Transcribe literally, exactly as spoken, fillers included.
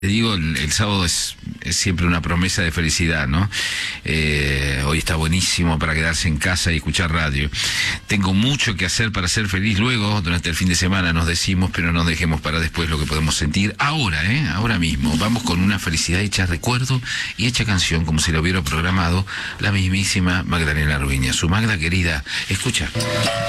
Te digo, el, el sábado es, es siempre una promesa de felicidad, ¿no? Eh, hoy está buenísimo para quedarse en casa y escuchar radio. Tengo mucho que hacer para ser feliz luego, durante el fin de semana nos decimos, pero no dejemos para después lo que podemos sentir ahora, ¿eh? Ahora mismo. Vamos con una felicidad hecha recuerdo y hecha canción, como si lo hubiera programado la mismísima Magdalena Ruiña. Su Magda querida, escucha.